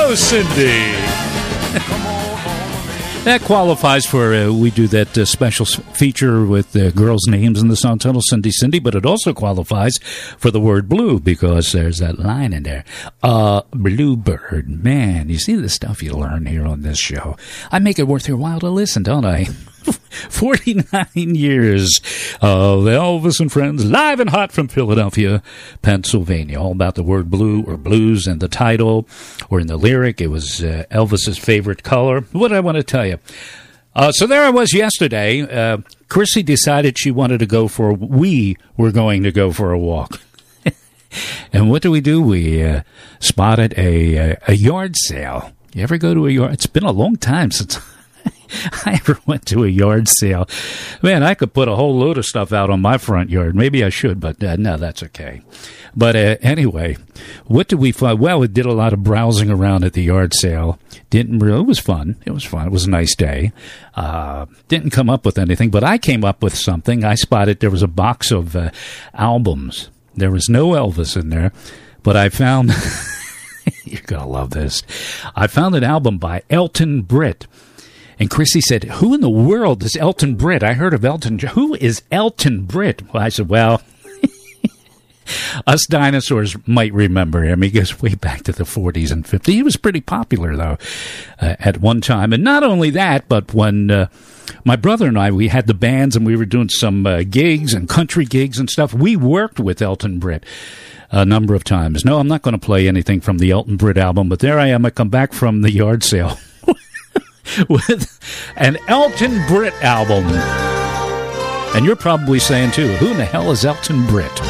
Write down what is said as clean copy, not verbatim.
Hello, Cindy. That qualifies for, we do that special feature with girls' names in the song title, Cindy, Cindy, but it also qualifies for the word blue because there's that line in there. Bluebird. Man, you see the stuff you learn here on this show. I make it worth your while to listen, don't I? 49 years of Elvis and Friends, live and hot from Philadelphia, Pennsylvania. All about the word blue or blues and the title or in the lyric. It was Elvis's favorite color. What did I want to tell you? So there I was yesterday. Chrissy decided she wanted to we were going to go for a walk. And what do? We spotted a yard sale. You ever go to a yard? It's been a long time since I ever went to a yard sale. Man, I could put a whole load of stuff out on my front yard. Maybe I should, but no, that's okay. But anyway, what did we find? Well, we did a lot of browsing around at the yard sale. It was fun. It was fun. It was a nice day. Didn't come up with anything, but I came up with something. I spotted there was a box of albums. There was no Elvis in there, but I found, you're going to love this. I found an album by Elton Britt. And Chrissy said, who in the world is Elton Britt? I heard of Elton. Who is Elton Britt? Well, I said, well, us dinosaurs might remember him. He goes way back to the 40s and 50s. He was pretty popular, though, at one time. And not only that, but when my brother and I, we had the bands and we were doing some gigs and country gigs and stuff, we worked with Elton Britt a number of times. No, I'm not going to play anything from the Elton Britt album, but there I am. I come back from the yard sale with an Elton Britt album. And you're probably saying, too, who in the hell is Elton Britt?